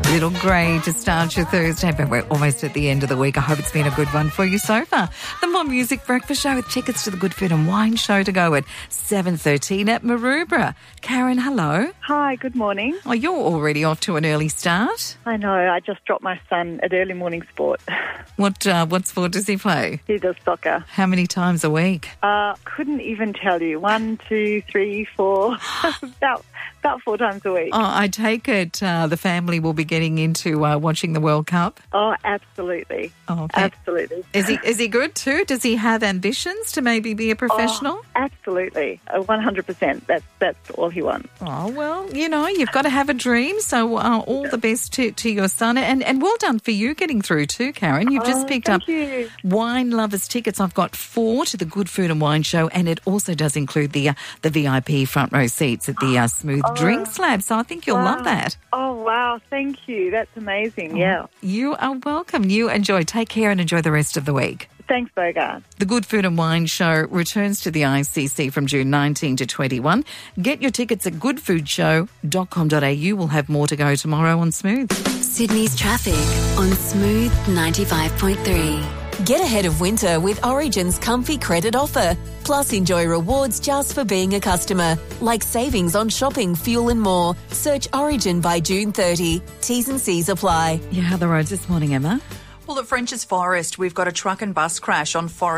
Little grey to start your Thursday, but we're almost at the end of the week. I hope it's been a good one for you so far. The More Music Breakfast Show with tickets to the Good Food and Wine Show to go at 7:13 at Maroubra. Karen, hello. Hi, good morning. Oh, you're already off to an early start. I know, I just dropped my son at early morning sport. What sport does he play? He does soccer. How many times a week? Couldn't even tell you. 1, 2, 3, 4, about 4 times a week. Oh, I take it the family will be getting into watching the World Cup. Oh, absolutely. Oh, absolutely. Is he good too? Does he have ambitions to maybe be a professional? Oh, absolutely. 100%. That's all he wants. Oh, well, you've got to have a dream. So all the best to your son. And well done for you getting through too, Karen. You've just picked up Wine Lovers tickets. I've got 4 to the Good Food and Wine Show, and it also does include the VIP front row seats at the Smooth Drinks Lab. So I think you'll love that. Oh, wow. Thank you. That's amazing. Yeah. You are welcome. You enjoy. Take care and enjoy the rest of the week. Thanks, Bogart. The Good Food and Wine Show returns to the ICC from June 19 to 21. Get your tickets at goodfoodshow.com.au. We'll have more to go tomorrow on Smooth. Sydney's traffic on Smooth 95.3. Get ahead of winter with Origin's comfy credit offer. Plus, enjoy rewards just for being a customer, like savings on shopping, fuel and more. Search Origin by June 30. T's and C's apply. Yeah, how are the roads this morning, Emma? Well, at French's Forest, we've got a truck and bus crash on Forest